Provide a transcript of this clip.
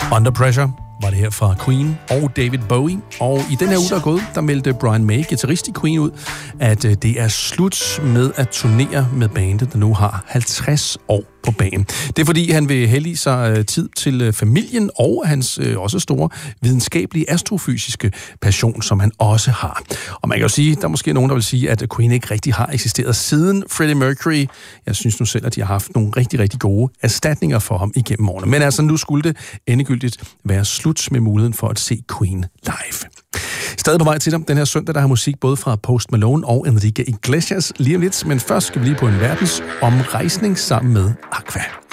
Under Pressure var det her fra Queen og David Bowie. Og i den her uge, der er gået, der meldte Brian May, guitarist i Queen, ud, at det er slut med at turnere med bandet, der nu har 50 år på banen. Det er fordi, han vil hellige sig tid til familien og hans også store videnskabelige astrofysiske passion, som han også har. Og man kan jo sige, der er måske nogen, der vil sige, at Queen ikke rigtig har eksisteret siden Freddie Mercury. Jeg synes nu selv, at de har haft nogle rigtig, rigtig gode erstatninger for ham igennem årene. Men altså, nu skulle det endegyldigt være slut med muligheden for at se Queen live. Stadig på vej til dem den her søndag, der har musik både fra Post Malone og Enrique Iglesias lige om lidt, men først skal vi lige på en verdensomrejsning sammen med Aqua.